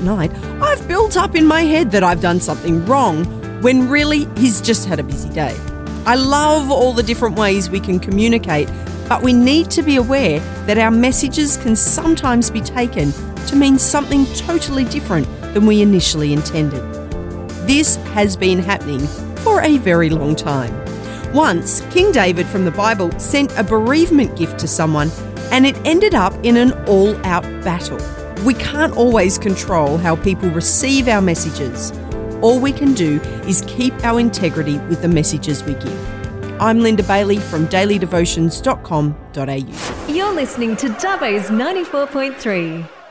night, I've built up in my head that I've done something wrong, when really he's just had a busy day. I love all the different ways we can communicate, but we need to be aware that our messages can sometimes be taken to mean something totally different than we initially intended. This has been happening for a very long time. Once, King David from the Bible sent a bereavement gift to someone, and it ended up in an all-out battle. We can't always control how people receive our messages. All we can do is keep our integrity with the messages we give. I'm Linda Bailey from dailydevotions.com.au. You're listening to Dubbo's 94.3.